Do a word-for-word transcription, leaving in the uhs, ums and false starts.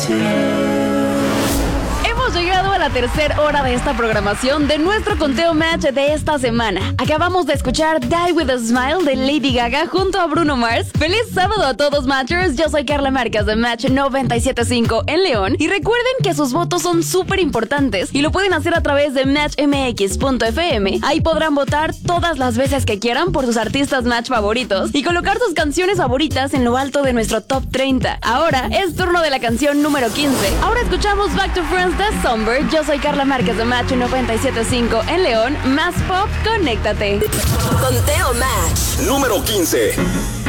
Hemos llegado a la tercera hora de esta programación de nuestro conteo match de esta semana. Acabamos de escuchar Die With A Smile de Lady Gaga junto a Bruno Mars. ¡Feliz sábado a todos, Matchers! Yo soy Carla Márquez de Match noventa y siete punto cinco en León. Y recuerden que sus votos son súper importantes y lo pueden hacer a través de match m x punto f m. Ahí podrán votar todas las veces que quieran por sus artistas Match favoritos y colocar sus canciones favoritas en lo alto de nuestro top treinta. Ahora es turno de la canción número quince. Ahora escuchamos Back to Friends de Somber. Yo soy Carla Márquez de Match noventa y siete punto cinco en León. Más pop, conéctate. Conteo Match número quince.